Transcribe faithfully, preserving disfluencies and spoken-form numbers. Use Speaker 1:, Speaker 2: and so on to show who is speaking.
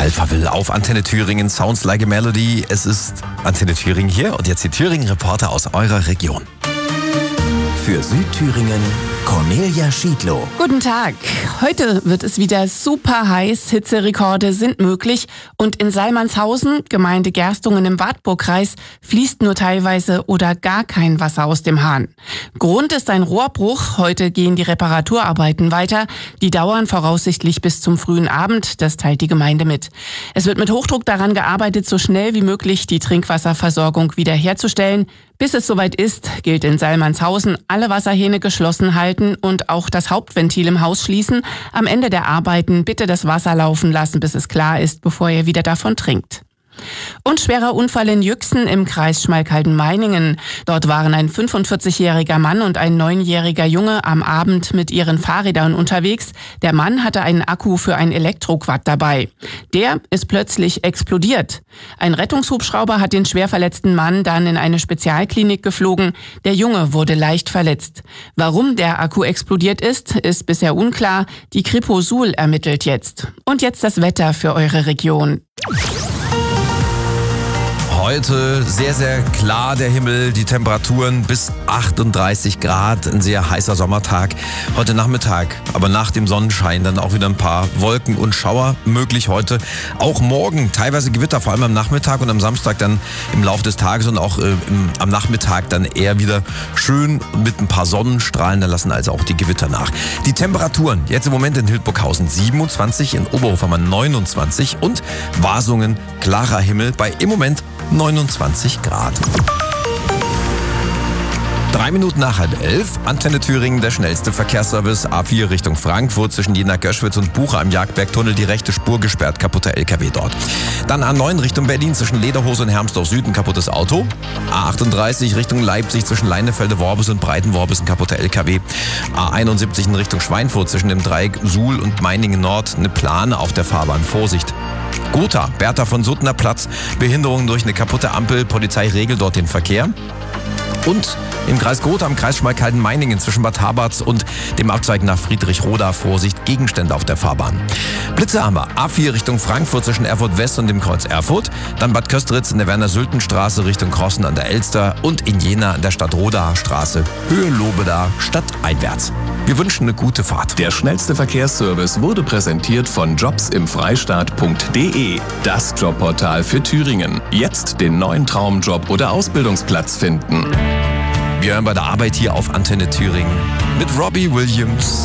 Speaker 1: Alphaville auf Antenne Thüringen, Sounds Like a Melody. Es ist Antenne Thüringen hier und jetzt die Thüringen-Reporter aus eurer Region.
Speaker 2: Für Südthüringen Cornelia Schiedlow.
Speaker 3: Guten Tag. Heute wird es wieder super heiß. Hitzerekorde sind möglich. Und in Salmannshausen, Gemeinde Gerstungen im Wartburgkreis, fließt nur teilweise oder gar kein Wasser aus dem Hahn. Grund ist ein Rohrbruch. Heute gehen die Reparaturarbeiten weiter. Die dauern voraussichtlich bis zum frühen Abend. Das teilt die Gemeinde mit. Es wird mit Hochdruck daran gearbeitet, so schnell wie möglich die Trinkwasserversorgung wiederherzustellen. Bis es soweit ist, gilt in Salmannshausen, alle Wasserhähne geschlossen halten und auch das Hauptventil im Haus schließen. Am Ende der Arbeiten bitte das Wasser laufen lassen, bis es klar ist, bevor ihr wieder davon trinkt. Und schwerer Unfall in Jüchsen im Kreis Schmalkalden-Meiningen. Dort waren ein fünfundvierzigjähriger Mann und ein neunjähriger Junge am Abend mit ihren Fahrrädern unterwegs. Der Mann hatte einen Akku für ein Elektroquad dabei. Der ist plötzlich explodiert. Ein Rettungshubschrauber hat den schwer verletzten Mann dann in eine Spezialklinik geflogen. Der Junge wurde leicht verletzt. Warum der Akku explodiert ist, ist bisher unklar. Die Kripo Suhl ermittelt jetzt. Und jetzt das Wetter für eure Region.
Speaker 1: Heute sehr, sehr klar der Himmel, die Temperaturen bis achtunddreißig Grad, ein sehr heißer Sommertag. Heute Nachmittag, aber nach dem Sonnenschein dann auch wieder ein paar Wolken und Schauer möglich heute. Auch morgen teilweise Gewitter, vor allem am Nachmittag und am Samstag dann im Laufe des Tages und auch äh, im, am Nachmittag dann eher wieder schön mit ein paar Sonnenstrahlen, da lassen also auch die Gewitter nach. Die Temperaturen jetzt im Moment in Hildburghausen siebenundzwanzig, in Oberhofermann neunundzwanzig und Wasungen klarer Himmel bei im Moment neunundzwanzig Grad. Drei Minuten nach halb elf, Antenne Thüringen, der schnellste Verkehrsservice. A vier Richtung Frankfurt zwischen Jena-Göschwitz und Buche am Jagdbergtunnel, die rechte Spur gesperrt, kaputter L K W dort. Dann A neun Richtung Berlin zwischen Lederhose und Hermsdorf Süden, kaputtes Auto. A achtunddreißig Richtung Leipzig zwischen Leinefelde-Worbis und Breitenworbis, ein kaputter L K W. A einundsiebzig in Richtung Schweinfurt zwischen dem Dreieck Suhl und Meiningen Nord, eine Plane auf der Fahrbahn, Vorsicht. Gotha, Bertha von Suttner Platz, Behinderung durch eine kaputte Ampel, Polizei regelt dort den Verkehr. Und im Kreis Gotha, im Kreis Schmalkalden-Meiningen zwischen Bad Haberts und dem Abzweig nach Friedrichroda, Vorsicht, Gegenstände auf der Fahrbahn. Blitze haben wir. A vier Richtung Frankfurt zwischen Erfurt West und dem Kreuz Erfurt. Dann Bad Kösteritz in der Werner-Sülten-Straße Richtung Krossen an der Elster und in Jena an der Stadt-Rodaer Straße, Höhe Lobeda, stadteinwärts. Wir wünschen eine gute Fahrt.
Speaker 2: Der schnellste Verkehrsservice wurde präsentiert von jobs im freistaat punkt de, das Jobportal für Thüringen. Jetzt den neuen Traumjob oder Ausbildungsplatz finden.
Speaker 1: Wir hören bei der Arbeit hier auf Antenne Thüringen mit Robbie Williams.